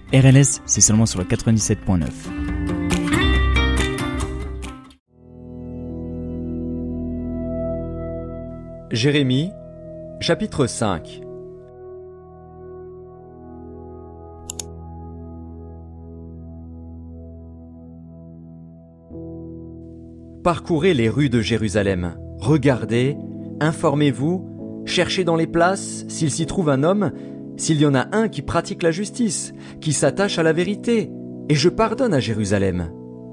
RLS, c'est seulement sur le 97.9. Jérémie, chapitre 5. Parcourez les rues de Jérusalem, regardez, informez-vous, cherchez dans les places s'il s'y trouve un homme, s'il y en a un qui pratique la justice, qui s'attache à la vérité, et je pardonne à Jérusalem.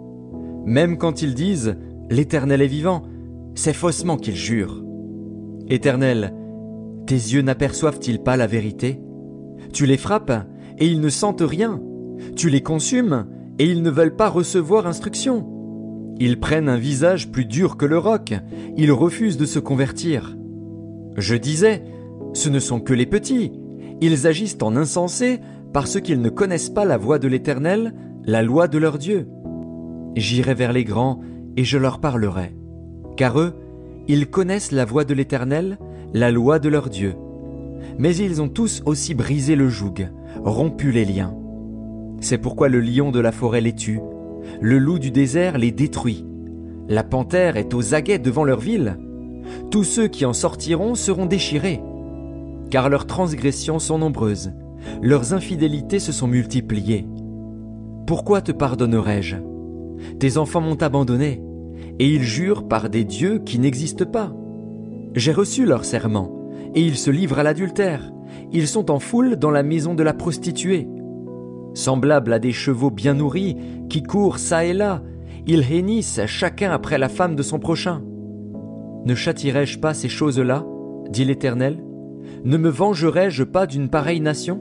Même quand ils disent « l'Éternel est vivant », c'est faussement qu'ils jurent. Éternel, tes yeux n'aperçoivent-ils pas la vérité? Tu les frappes, et ils ne sentent rien. Tu les consumes, et ils ne veulent pas recevoir instruction. Ils prennent un visage plus dur que le roc, ils refusent de se convertir. Je disais, ce ne sont que les petits, ils agissent en insensés parce qu'ils ne connaissent pas la voie de l'Éternel, la loi de leur Dieu. J'irai vers les grands et je leur parlerai, car eux, ils connaissent la voie de l'Éternel, la loi de leur Dieu. Mais ils ont tous aussi brisé le joug, rompu les liens. C'est pourquoi le lion de la forêt les tue, le loup du désert les détruit. La panthère est aux aguets devant leur ville. Tous ceux qui en sortiront seront déchirés. Car leurs transgressions sont nombreuses, leurs infidélités se sont multipliées. Pourquoi te pardonnerai-je? Tes enfants m'ont abandonné, et ils jurent par des dieux qui n'existent pas. J'ai reçu leur serment, et ils se livrent à l'adultère. Ils sont en foule dans la maison de la prostituée. Semblables à des chevaux bien nourris qui courent çà et là, ils hennissent chacun après la femme de son prochain. Ne châtierai-je pas ces choses-là, dit l'Éternel? Ne me vengerai-je pas d'une pareille nation?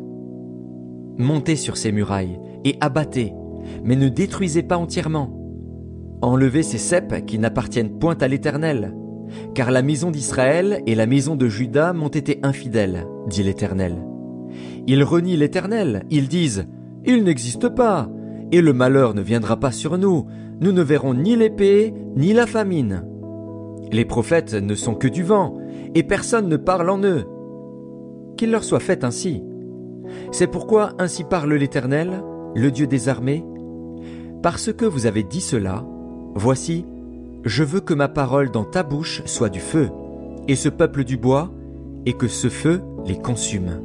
Montez sur ces murailles et abattez, mais ne détruisez pas entièrement. Enlevez ces ceps qui n'appartiennent point à l'Éternel, car la maison d'Israël et la maison de Juda m'ont été infidèles, dit l'Éternel. Ils renient l'Éternel, ils disent « Il n'existe pas, et le malheur ne viendra pas sur nous, nous ne verrons ni l'épée, ni la famine. » Les prophètes ne sont que du vent, et personne ne parle en eux. Qu'il leur soit fait ainsi. C'est pourquoi ainsi parle l'Éternel, le Dieu des armées. Parce que vous avez dit cela, voici, je veux que ma parole dans ta bouche soit du feu, et ce peuple du bois, et que ce feu les consume.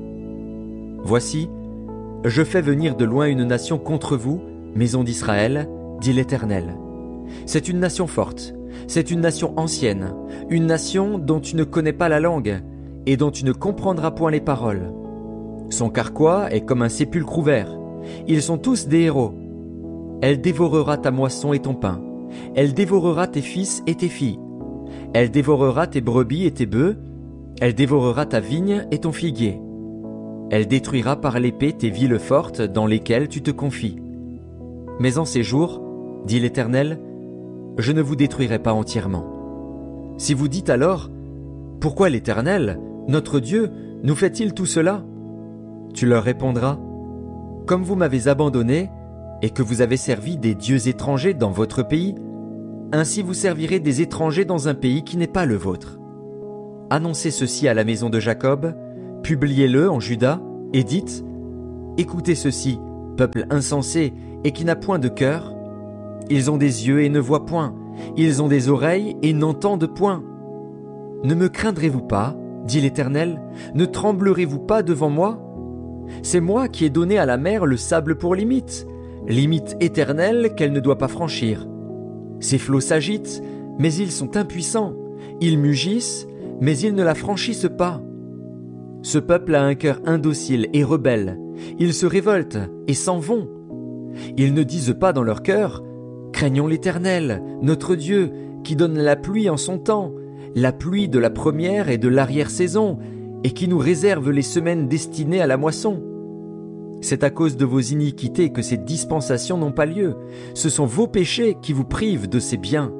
Voici, je fais venir de loin une nation contre vous, maison d'Israël, dit l'Éternel. C'est une nation forte, c'est une nation ancienne, une nation dont tu ne connais pas la langue, et dont tu ne comprendras point les paroles. Son carquois est comme un sépulcre ouvert. Ils sont tous des héros. Elle dévorera ta moisson et ton pain. Elle dévorera tes fils et tes filles. Elle dévorera tes brebis et tes bœufs. Elle dévorera ta vigne et ton figuier. Elle détruira par l'épée tes villes fortes dans lesquelles tu te confies. Mais en ces jours, dit l'Éternel, je ne vous détruirai pas entièrement. Si vous dites alors, pourquoi l'Éternel, notre Dieu, nous fait-il tout cela? Tu leur répondras, comme vous m'avez abandonné et que vous avez servi des dieux étrangers dans votre pays, ainsi vous servirez des étrangers dans un pays qui n'est pas le vôtre. Annoncez ceci à la maison de Jacob, publiez-le en Juda, et dites, écoutez ceci, peuple insensé et qui n'a point de cœur. Ils ont des yeux et ne voient point, ils ont des oreilles et n'entendent point. Ne me craindrez-vous pas, dit l'Éternel, ne tremblerez-vous pas devant moi? C'est moi qui ai donné à la mer le sable pour limite éternelle qu'elle ne doit pas franchir. Ses flots s'agitent, mais ils sont impuissants, ils mugissent, mais ils ne la franchissent pas. Ce peuple a un cœur indocile et rebelle, ils se révoltent et s'en vont. Ils ne disent pas dans leur cœur, craignons l'Éternel, notre Dieu, qui donne la pluie en son temps, la pluie de la première et de l'arrière-saison, et qui nous réserve les semaines destinées à la moisson. C'est à cause de vos iniquités que ces dispensations n'ont pas lieu. Ce sont vos péchés qui vous privent de ces biens.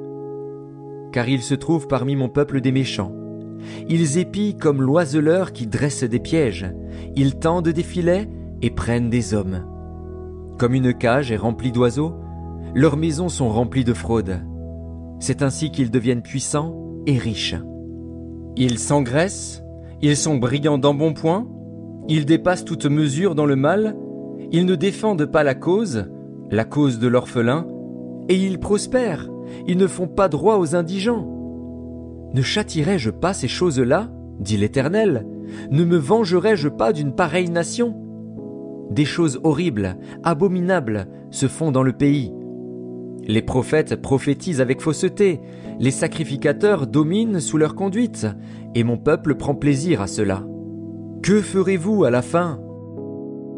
Car il se trouve parmi mon peuple des méchants. Ils épient comme l'oiseleur qui dresse des pièges. Ils tendent des filets et prennent des hommes. Comme une cage est remplie d'oiseaux, leurs maisons sont remplies de fraude. C'est ainsi qu'ils deviennent puissants et riches. Ils s'engraissent, ils sont brillants d'embonpoint, ils dépassent toute mesure dans le mal, Ils ne défendent pas la cause de l'orphelin, et ils prospèrent, ils ne font pas droit aux indigents. Ne châtierai-je pas ces choses-là, dit l'Éternel? Ne me vengerai-je pas d'une pareille nation? Des choses horribles, abominables, se font dans le pays. Les prophètes prophétisent avec fausseté, les sacrificateurs dominent sous leur conduite, et mon peuple prend plaisir à cela. Que ferez-vous à la fin?